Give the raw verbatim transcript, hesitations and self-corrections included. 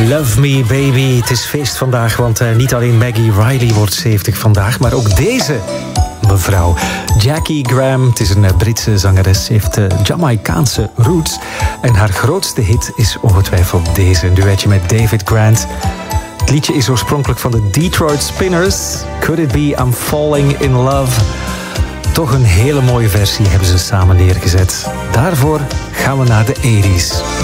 Love Me Baby. Het is feest vandaag, want uh, niet alleen Maggie Riley wordt zeventig vandaag, maar ook deze mevrouw. Jackie Graham, het is een Britse zangeres, heeft uh, Jamaicaanse roots. En haar grootste hit is ongetwijfeld deze, een duetje met David Grant. Het liedje is oorspronkelijk van de Detroit Spinners. Could It Be I'm Falling in Love? Toch een hele mooie versie hebben ze samen neergezet. Daarvoor gaan we naar de tachtiger.